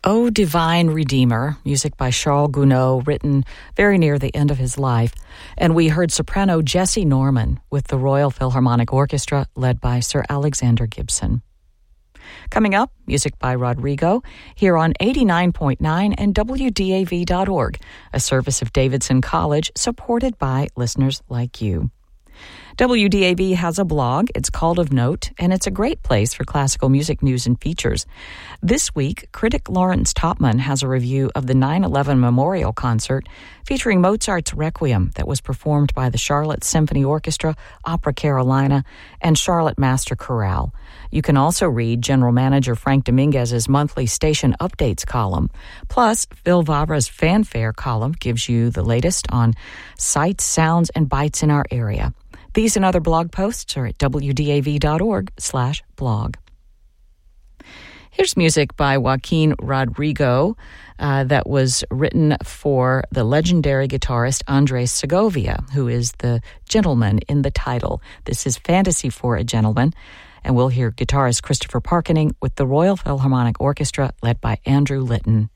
O Divine Redeemer, music by Charles Gounod, written very near the end of his life. And we heard soprano Jessie Norman with the Royal Philharmonic Orchestra, led by Sir Alexander Gibson. Coming up, music by Rodrigo, here on 89.9 and WDAV.org, a service of Davidson College supported by listeners like you. WDAV has a blog. It's called Of Note, and it's a great place for classical music news and features. This week, critic Lawrence Topman has a review of the 9/11 Memorial Concert featuring Mozart's Requiem that was performed by the Charlotte Symphony Orchestra, Opera Carolina, and Charlotte Master Chorale. You can also read General Manager Frank Dominguez's monthly station updates column. Plus, Phil Vavra's Fanfare column gives you the latest on sights, sounds, and bites in our area. These and other blog posts are at wdav.org/blog. Here's music by Joaquin Rodrigo that was written for the legendary guitarist Andres Segovia, who is the gentleman in the title. This is Fantasy for a Gentleman, and we'll hear guitarist Christopher Parkening with the Royal Philharmonic Orchestra led by Andrew Litton.